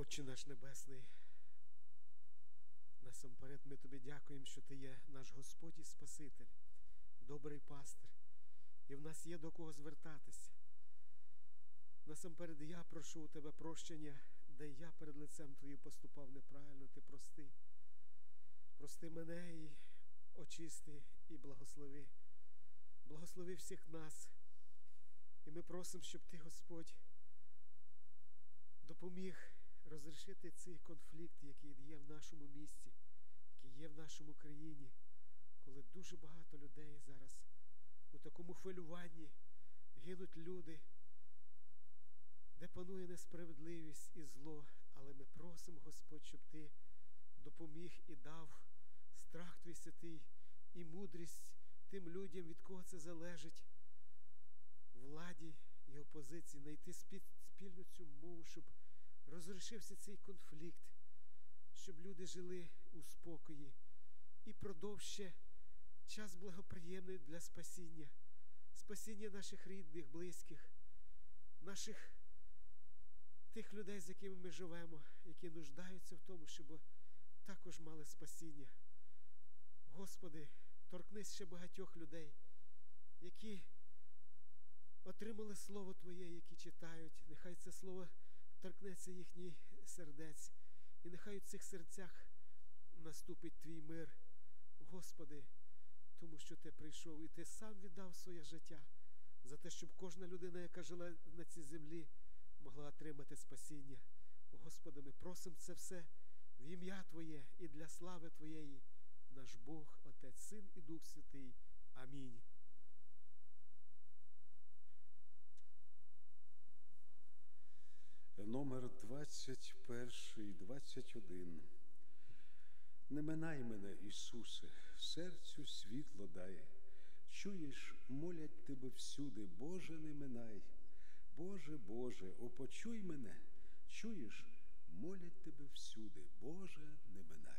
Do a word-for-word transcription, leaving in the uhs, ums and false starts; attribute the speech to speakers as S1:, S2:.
S1: Отче наш Небесний, насамперед ми Тобі дякуємо, що Ти є наш Господь і Спаситель, добрий пастир, і в нас є до кого звертатися. Насамперед я прошу у Тебе прощення, де я перед лицем Твоїм поступав неправильно, Ти прости. Прости мене і очисти, і благослови. Благослови всіх нас. І ми просимо, щоб Ти, Господь, допоміг розрішити цей конфлікт, який є в нашому місті, який є в нашому країні, коли дуже багато людей зараз у такому хвилюванні, гинуть люди, де панує несправедливість і зло. Але ми просимо, Господь, щоб Ти допоміг і дав страх Твій святий і мудрість тим людям, від кого це залежить, владі і опозиції, знайти спільну цю мову, щоб розрішився цей конфлікт, щоб люди жили у спокої і продовж ще час благоприємний для спасіння, спасіння наших рідних, близьких, наших тих людей, з якими ми живемо, які нуждаються в тому, щоб також мали спасіння. Господи, торкнись ще багатьох людей, які отримали Слово Твоє, які читають. Нехай це Слово торкнеться їхніх сердець. І нехай у цих серцях наступить Твій мир, Господи, тому що Ти прийшов і Ти сам віддав своє життя за те, щоб кожна людина, яка жила на цій землі, могла отримати спасіння. Господи, ми просимо це все в ім'я Твоє і для слави Твоєї, наш Бог, Отець, Син і Дух Святий. Амінь.
S2: Номер двадцять один, двадцять один. Не минай мене, Ісусе, серцю світло дай. Чуєш, молять Тебе всюди, Боже, не минай. Боже, Боже, о, почуй мене. Чуєш, молять Тебе всюди, Боже, не минай.